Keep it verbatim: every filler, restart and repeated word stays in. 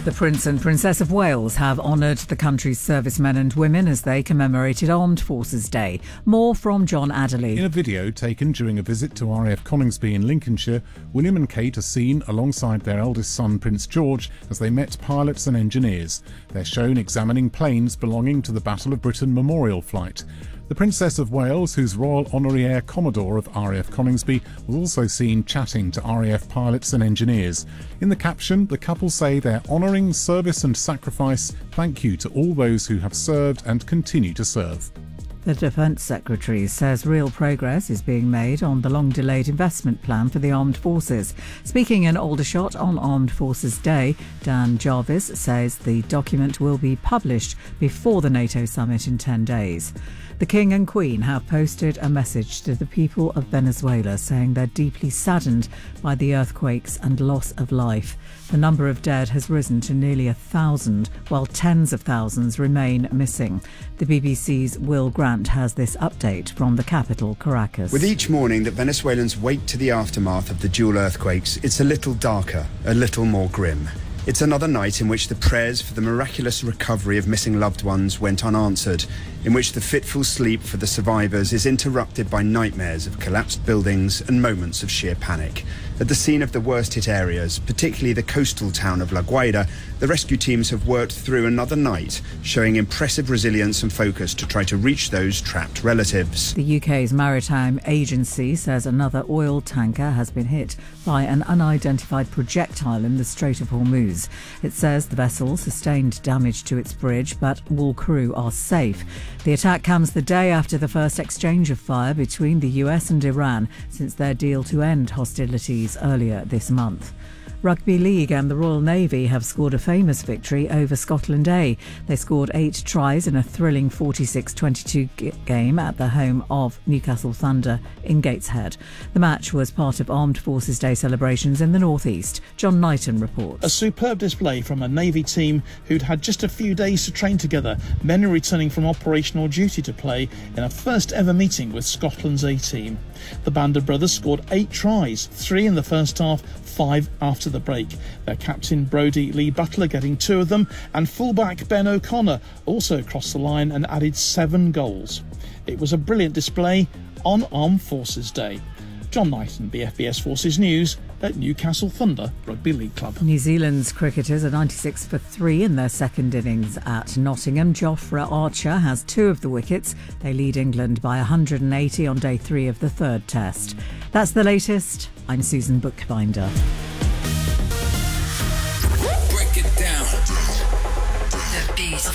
The Prince and Princess of Wales have honoured the country's servicemen and women as they commemorated Armed Forces Day. More from John Adderley. In a video taken during a visit to R A F Coningsby in Lincolnshire, William and Kate are seen alongside their eldest son Prince George as they met pilots and engineers. They're shown examining planes belonging to the Battle of Britain memorial flight. The Princess of Wales, who's Royal Honorary Air Commodore of R A F Coningsby, was also seen chatting to R A F pilots and engineers. In the caption, the couple say they're honouring service and sacrifice. Thank you to all those who have served and continue to serve. The Defence Secretary says real progress is being made on the long-delayed investment plan for the armed forces. Speaking in Aldershot on Armed Forces Day, Dan Jarvis says the document will be published before the NATO summit in ten days. The King and Queen have posted a message to the people of Venezuela saying they're deeply saddened by the earthquakes and loss of life. The number of dead has risen to nearly a thousand, while tens of thousands remain missing. The B B C's Will Grant has this update from the capital, Caracas. With each morning that Venezuelans wake to the aftermath of the dual earthquakes, it's a little darker, a little more grim. It's another night in which the prayers for the miraculous recovery of missing loved ones went unanswered, in which the fitful sleep for the survivors is interrupted by nightmares of collapsed buildings and moments of sheer panic. At the scene of the worst-hit areas, particularly the coastal town of La Guaira, the rescue teams have worked through another night, showing impressive resilience and focus to try to reach those trapped relatives. The U K's Maritime Agency says another oil tanker has been hit by an unidentified projectile in the Strait of Hormuz. It says the vessel sustained damage to its bridge, but all crew are safe. The attack comes the day after the first exchange of fire between the U S and Iran since their deal to end hostilities earlier this month. Rugby League and the Royal Navy have scored a famous victory over Scotland A. They scored eight tries in a thrilling forty-six twenty-two g- game at the home of Newcastle Thunder in Gateshead. The match was part of Armed Forces Day celebrations in the North East. John Knighton reports. A superb display from a Navy team who'd had just a few days to train together, many returning from operational duty to play in a first ever meeting with Scotland's A team. The Band of Brothers scored eight tries, three in the first half, five after the break. Their captain Brodie Lee Butler getting two of them, and fullback Ben O'Connor also crossed the line and added seven goals. It was a brilliant display on Armed Forces Day. John Knighton, B F B S Forces News at Newcastle Thunder Rugby League Club. New Zealand's cricketers are ninety-six for three in their second innings at Nottingham. Jofra Archer has two of the wickets. They lead England by one hundred eighty on day three of the third test. That's the latest. I'm Susan Bookbinder.